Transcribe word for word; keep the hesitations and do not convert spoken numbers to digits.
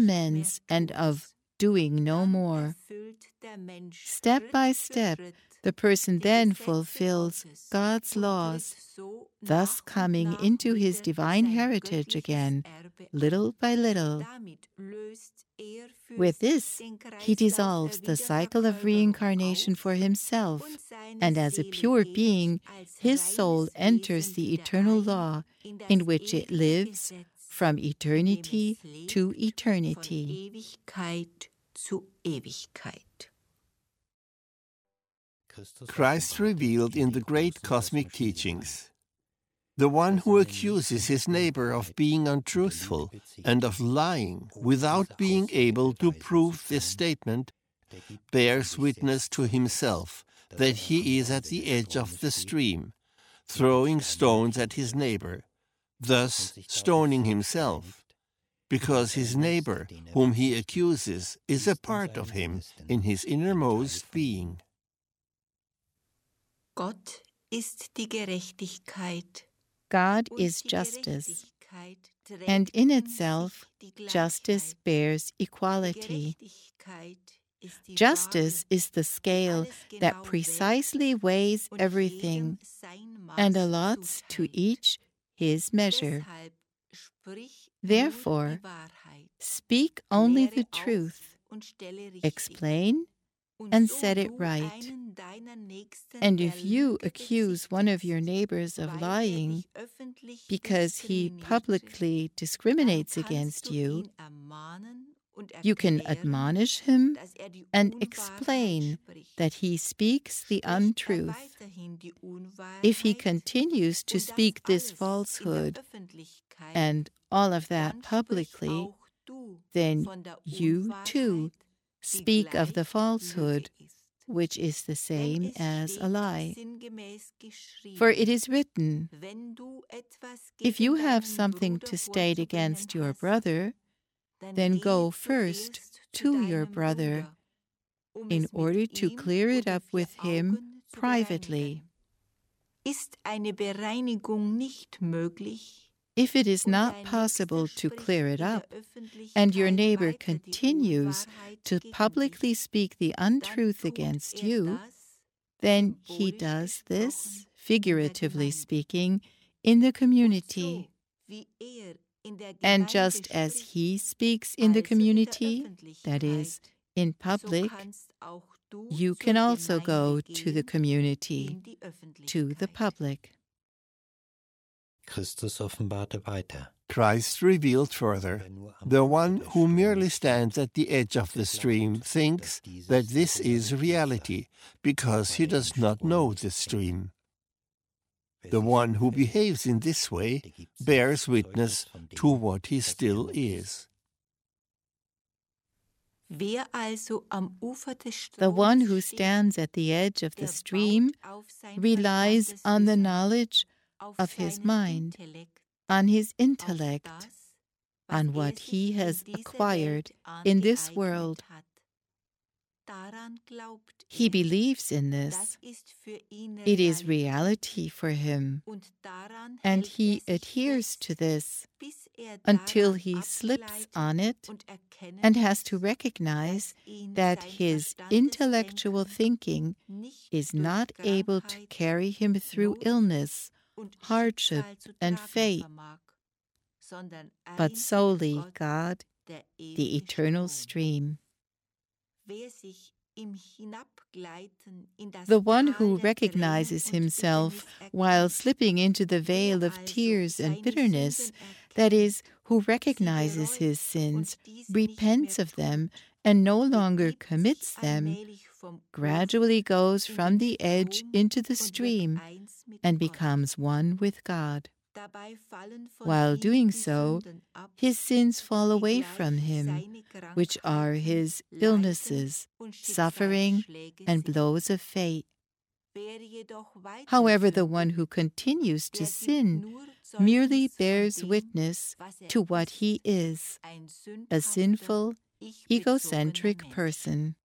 amends and of doing no more. Step by step, the person then fulfills God's laws, thus coming into his divine heritage again, little by little. With this, he dissolves the cycle of reincarnation for himself, and as a pure being, his soul enters the eternal law in which it lives from eternity to eternity. Christ revealed in the great cosmic teachings. The one who accuses his neighbor of being untruthful and of lying without being able to prove this statement bears witness to himself that he is at the edge of the stream, throwing stones at his neighbor, thus stoning himself, because his neighbor, whom he accuses, is a part of him in his innermost being. Gott ist die Gerechtigkeit. God is justice, and in itself, justice bears equality. Justice is the scale that precisely weighs everything and allots to each his measure. Therefore, speak only the truth, explain and set it right. And if you accuse one of your neighbors of lying because he publicly discriminates against you, you can admonish him and explain that he speaks the untruth. If he continues to speak this falsehood and all of that publicly, then you too speak of the falsehood, which is the same as a lie. For it is written, if you have something to state against your brother, then go first to your brother in order to clear it up with him privately. Ist eine Bereinigung nicht möglich? If it is not possible to clear it up, and your neighbor continues to publicly speak the untruth against you, then he does this, figuratively speaking, in the community. And just as he speaks in the community, that is, in public, you can also go to the community, to the public. Christus offenbarte weiter. Christ revealed further, the one who merely stands at the edge of the stream thinks that this is reality because he does not know the stream. The one who behaves in this way bears witness to what he still is. The one who stands at the edge of the stream relies on the knowledge of his mind, on his intellect, on what he has acquired in this world. He believes in this. It is reality for him, and he adheres to this until he slips on it and has to recognize that his intellectual thinking is not able to carry him through illness, hardship, and fate, but solely God, the eternal stream. The one who recognizes himself while slipping into the vale of tears and bitterness, that is, who recognizes his sins, repents of them, and no longer commits them, gradually goes from the edge into the stream and becomes one with God. While doing so, his sins fall away from him, which are his illnesses, suffering, and blows of fate. However, the one who continues to sin merely bears witness to what he is, a sinful, egocentric person.